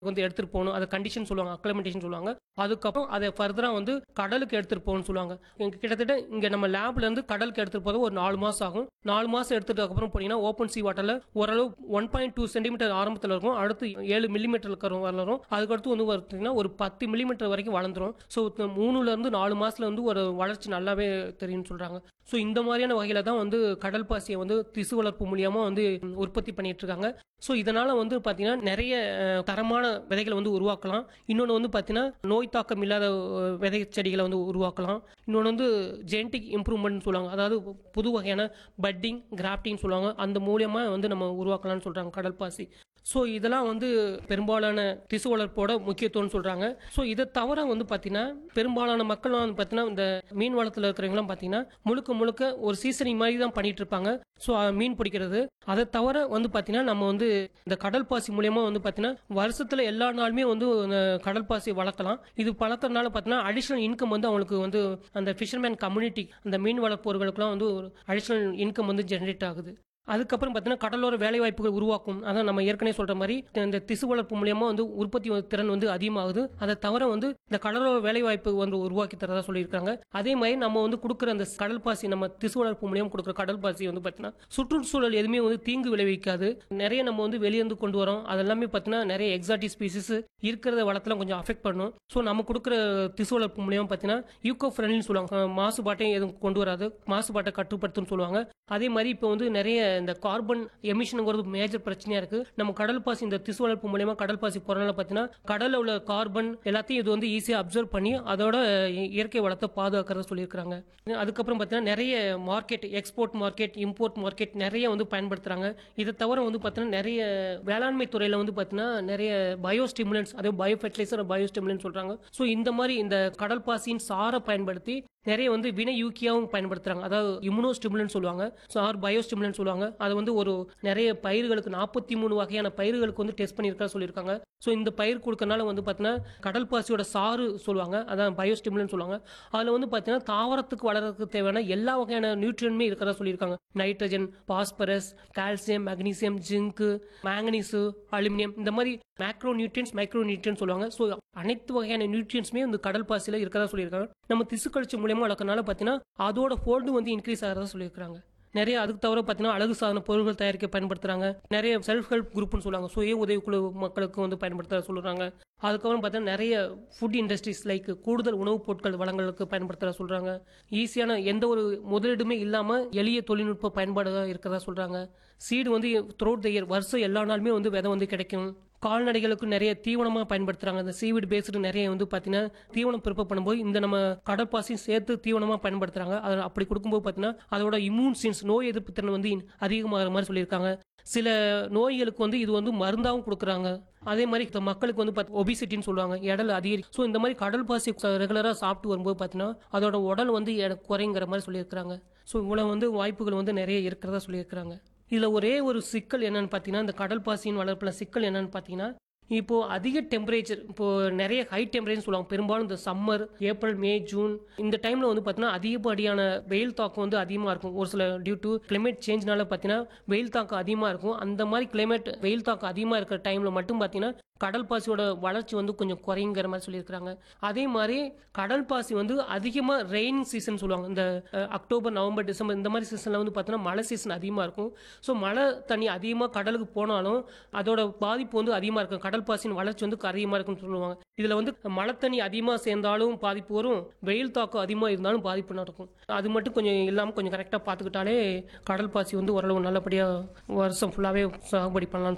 வந்து எடுத்துட்டு போகணும். அதை கண்டிஷன் சொல்லுவாங்க, அக்ளமெண்டேஷன் சொல்லுவாங்க. அதுக்கப்புறம் அதை ஃபர்தரா வந்து கடலுக்கு எடுத்துட்டு போகணும்னு சொல்லுவாங்க. கிட்டத்தட்ட இங்க நம்ம லேப்ல இருந்து கடலுக்கு எடுத்துட்டு போக ஒரு 4 மாசம் ஆகும். 4 மாசம் எடுத்துட்டு அப்புறம் போனீங்கன்னா ஓப்பன் சி வாட்டர்ல ஓரளவு 1.2 சென்டிமீட்டர் ஆரம்பத்தில் இருக்கும். அடுத்து 7 மில்லிமீட்டர் வளரும். அதுக்கடுத்து வந்து பார்த்தீங்கன்னா ஒரு 10 மில்லிமீட்டர் வரைக்கும் வளர்ந்துரும். ஸோ 3ல இருந்து 4 மாசத்துல வந்து ஒரு வளர்ச்சி நல்லாவே தெரியும்னு சொல்றாங்க. ஸோ இந்த மாதிரியான வகையில தான் வந்து கடல் பாசியை வந்து திசு வளர்ப்பு மூலியமா வந்து உற்பத்தி பண்ணிட்டு இருக்காங்க. ஸோ இதனால வந்து பார்த்தீங்கன்னா நிறைய தரமான விதைகளை வந்து உருவாக்கலாம். இன்னொன்று வந்து பார்த்தீங்கன்னா நோய் தாக்கம் இல்லாத விதை செடிகளை வந்து உருவாக்கலாம். இன்னொன்று வந்து ஜெனடிக் இம்ப்ரூவ்மெண்ட் சொல்லுவாங்க. அதாவது புது வகையான பட்டிங் கிராஃப்டிங் சொல்லுவாங்க. அந்த மூலியமா வந்து நம்ம உருவாக்கலாம்னு சொல்றாங்க கடல் பாசி. ஸோ இதெல்லாம் வந்து பெரும்பாலான திசு வளர்ப்போட முக்கியத்துவம்னு சொல்றாங்க. ஸோ இதை தவிர வந்து பார்த்தீங்கன்னா பெரும்பாலான மக்கள் வந்து பார்த்தீங்கன்னா இந்த மீன் வளத்தில் இருக்கிறவங்களாம் பார்த்தீங்கன்னா முழுக்க முழுக்க ஒரு சீசனிங் மாதிரி தான் பண்ணிட்டு இருப்பாங்க. ஸோ மீன் பிடிக்கிறது அதை தவிர வந்து பார்த்தீங்கன்னா நம்ம வந்து இந்த கடல் பாசி மூலியமா வந்து பார்த்தீங்கன்னா வருஷத்துல எல்லா நாளுமே வந்து கடல் பாசி வளர்க்கலாம். இது வளர்க்கறதுனால பார்த்தீங்கன்னா அடிஷனல் இன்கம் வந்து அவங்களுக்கு வந்து அந்த ஃபிஷர்மேன் கம்யூனிட்டி அந்த மீன் வளர்ப்பவர்களுக்குலாம் வந்து ஒரு அடிஷனல் இன்கம் வந்து ஜெனரேட் ஆகுது. அதுக்கப்புறம் பார்த்தீங்கன்னா கடலோர வேலை வாய்ப்புகள் உருவாக்கும். அதான் நம்ம ஏற்கனவே சொல்ற மாதிரி இந்த திசு வளர்ப்பு மூலியமா வந்து உற்பத்தி திறன் வந்து அதிகமாகுது. அதை தவிர வந்து இந்த கடலோர வேலை வாய்ப்பு வந்து உருவாக்கி தரதா சொல்லியிருக்காங்க. அதே மாதிரி நம்ம வந்து கொடுக்குற அந்த கடல் பாசி நம்ம திசு வளர்ப்பு மூலியமா கொடுக்குற கடல் பாசி வந்து பார்த்தீங்கன்னா சுற்றுச்சூழல் எதுவுமே வந்து தீங்கு விளைவிக்காது. நிறைய நம்ம வந்து வெளியிருந்து கொண்டு வரோம். அதெல்லாமே பார்த்தீங்கன்னா நிறைய எக்ஸாட்டிக் ஸ்பீசிஸ் இருக்கிறத வளத்துல கொஞ்சம் அஃபெக்ட் பண்ணும். ஸோ நம்ம கொடுக்குற திசு வளர்ப்பு மூலியமா பார்த்தீங்கன்னா ஈகோ ஃப்ரெண்ட்லின்னு சொல்லுவாங்க. மாசுபாட்டையும் எதுவும் கொண்டு வராது, மாசுபாட்டை கட்டுப்படுத்துன்னு சொல்லுவாங்க. அதே மாதிரி இப்போ வந்து நிறைய இந்த கார்பன் எமிஷனுங்கிறது மேஜர் பிரச்சனையா இருக்கு. நம்ம கடல் பாசி இந்த திசு வளர்ப்பு மூலமா கடல் பாசி போறதுனால பார்த்தீங்கன்னா கடல்ல உள்ள கார்பன் எல்லாத்தையும் இது வந்து ஈஸியா அப்சர்வ் பண்ணி அதோட இயற்கை வளத்தை பாதுகாக்கிறத சொல்லியிருக்காங்க. அதுக்கப்புறம் பார்த்தீங்கன்னா நிறைய market, export market, import market நிறைய வந்து பயன்படுத்துறாங்க. இதை தவிர வந்து பார்த்தீங்கன்னா நிறைய வேளாண்மை துறையில வந்து பார்த்தீங்கன்னா நிறைய பயோ ஸ்டிமுலன்ஸ், அதாவது பயோ ஃபெர்டிலைசர், பயோ ஸ்டிமுலன்ஸ் சொல்றாங்க. ஸோ இந்த மாதிரி இந்த கடல் பாசியின் சாரை பயன்படுத்தி நிறைய வந்து வினையூக்கியாவும் பயன்படுத்துறாங்க. அதாவது இம்யூனோ ஸ்டிமுலன்ட் சொல்லுவாங்க, ஆர் பயோ ஸ்டிமுலன்ட் சொல்லுவாங்க. அது வந்து ஒரு நிறைய பயிர்களுக்கு 43 வகையான பயிர்களுக்கு வந்து டெஸ்ட் பண்ணியிருக்கா சொல்லியிருக்காங்க. ஸோ இந்த பயிர் கொடுக்கறனால வந்து பார்த்தீங்கன்னா கடல் பாசியோட சாறு சொல்லுவாங்க, அதான் பயோ ஸ்டிமுலன்ட் சொல்லுவாங்க. அதில் வந்து பார்த்தீங்கன்னா தாவரத்துக்கு வளர்றதுக்கு தேவையான எல்லா வகையான நியூட்ரியன்மே இருக்கிறதா சொல்லியிருக்காங்க. Nitrogen, phosphorus, calcium, magnesium, zinc, manganese, aluminium, இந்த மாதிரி மேக்ரோ நியூட்ரியன்ஸ், மைக்ரோ நியூட்ரியன்ஸ் சொல்லுவாங்க. ஸோ அனைத்து வகையான நியூட்ரியன்ஸுமே இந்த கடல் பாசியில் இருக்கிறதா சொல்லியிருக்காங்க. நம்ம திசு கழிச்சு மூலியமா வளர்க்கறனால பார்த்தீங்கன்னா அதோட ஃபோல்டு வந்து இன்க்ரீஸ் ஆகிறதா சொல்லியிருக்காங்க. நிறைய அதுக்கு தவிர பார்த்தீங்கன்னா அழகு சாதன பொருட்கள் தயாரிக்க பயன்படுத்துறாங்க. நிறைய செல்ஃப் ஹெல்ப் குரூப்னு சொல்லுவாங்க, சுய உதவிக்குழு மக்களுக்கு வந்து பயன்படுத்த சொல்றாங்க. அதுக்கப்புறம் பார்த்தீங்கன்னா நிறைய ஃபுட் இண்டஸ்ட்ரீஸ் லைக் கூடுதல் உணவுப் பொருட்கள் வளங்களுக்கு பயன்படுத்த சொல்றாங்க. ஈஸியான எந்த ஒரு முதலீடுமே இல்லாம எளிய தொழில்நுட்ப பயன்பாடு இருக்கிறதா சொல்றாங்க. சீடு வந்து த்ரூஅவுட் த இயர் வருஷம் எல்லா நாளுமே வந்து விதை வந்து கிடைக்கும். கால்நடைகளுக்கு நிறைய தீவனமா பயன்படுத்துறாங்க. இந்த சீவிட் பேஸ்டு நிறைய வந்து பாத்தீங்கன்னா தீவனம் ப்ரிப்பேர் பண்ணும்போது இந்த நம்ம கடற்பாசியும் சேர்த்து தீவனமா பயன்படுத்துறாங்க. அதை அப்படி கொடுக்கும்போது பாத்தீங்கன்னா அதோட இம்யூன் சென்ஸ், நோய் எதிர்ப்பு திறன் வந்து அதிகமாகிற மாதிரி சொல்லியிருக்காங்க. சில நோய்களுக்கு வந்து இது வந்து மருந்தாகவும் கொடுக்குறாங்க. அதே மாதிரி மக்களுக்கு வந்து ஒபிசிட்டின்னு சொல்லுவாங்க, எடல் அதிகரிக்கும். ஸோ இந்த மாதிரி கடல் பாசி ரெகுலரா சாப்பிட்டு வரும்போது பாத்தீங்கன்னா அதோட உடல் வந்து குறைங்கிற மாதிரி சொல்லியிருக்காங்க. ஸோ இவ்வளவு வந்து வாய்ப்புகள் வந்து நிறைய இருக்கிறதா சொல்லியிருக்காங்க. இதுல ஒரே ஒரு சிக்கல் என்னன்னு பாத்தீங்கன்னா இந்த கடல் பாசியின் வளர்ப்புல சிக்கல் என்னன்னு பாத்தீங்கன்னா இப்போ அதிக டெம்பரேச்சர், இப்போ நிறைய ஹை டெம்பரேச்சர் சொல்லுவாங்க. பெரும்பாலும் இந்த சம்மர், ஏப்ரல், மே, ஜூன் இந்த டைம்ல வந்து பாத்தீங்கன்னா அதிகப்படியான வெயில் தாக்கம் வந்து அதிகமா இருக்கும். ஒரு சில டியூ டு கிளைமேட் சேஞ்ச்னால பாத்தீங்கன்னா வெயில் தாக்கம் அதிகமா இருக்கும். அந்த மாதிரி கிளைமேட் வெயில் தாக்கம் அதிகமா இருக்கிற டைம்ல மட்டும் பாத்தீங்கன்னா கடல் பாசியோட வளர்ச்சி வந்து கொஞ்சம் குறைங்கிற மாதிரி சொல்லியிருக்காங்க. அதே மாதிரி கடல் பாசி வந்து அதிகமா ரெயின் சீசன் சொல்லுவாங்க. இந்த அக்டோபர், நவம்பர், டிசம்பர் இந்த மாதிரி சீசன்ல வந்து பாத்தீங்கன்னா மழை சீசன் அதிகமா இருக்கும். ஸோ மழை தண்ணி அதிகமா கடலுக்கு போனாலும் அதோட பாதிப்பு வந்து அதிகமா இருக்கும். கடல் பாசியின் வளர்ச்சி வந்து அதிகமா இருக்குன்னு சொல்லுவாங்க. இதுல வந்து மழை தண்ணி அதிகமா சேர்ந்தாலும் பாதிப்பு வரும், வெயில் தாக்கம் அதிகமா இருந்தாலும் பாதிப்பு நடக்கும். அது மட்டும் கொஞ்சம் இல்லாம கொஞ்சம் கரெக்டா பாத்துக்கிட்டாலே கடல் பாசி வந்து ஓரளவு நல்லபடியா வருஷம் ஃபுல்லாவே சாகுபடி பண்ணலாம்.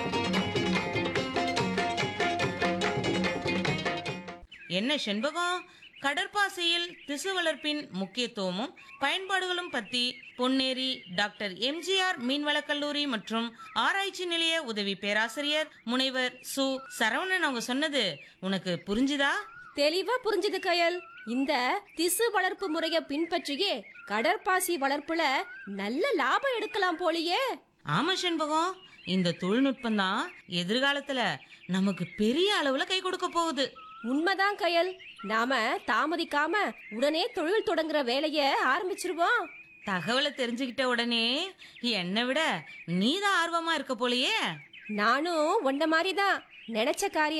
என்ன செண்பகம், கடற்பாசியில் திசு வளர்ப்பின் முக்கியத்துவமும் பயன்பாடுகளும் பத்தி பொன்னேரி டாக்டர் எம்ஜிஆர் மீன்வளக் கல்லூரி மற்றும் ஆராய்ச்சி நிலைய உதவி பேராசிரியர் முனைவர் சு சரவணன் அவங்க சொன்னது உனக்கு புரிஞ்சுதா? தெளிவா புரிஞ்சுது கயல். இந்த திசு வளர்ப்பு முறையை பின்பற்றியே கடற்பாசி வளர்ப்புல நல்ல லாபம் எடுக்கலாம் போலியே. ஆமா செண்பகம், இந்த தொழில்நுட்பம் தான் எதிர்காலத்துல நமக்கு பெரிய அளவுல கை கொடுக்க போகுது. உண்மைதான் கயல். நாம தாமதிக்காம உடனே தொழில் தொடங்குற வேலைய ஆரம்பிச்சிருவோம். தகவலை தெரிஞ்சுக்கிட்ட உடனே என்னை விட நீதான் ஆர்வமா இருக்க போலயே. நானும் உன்ன மாதிரிதான் நினைச்ச காரியம்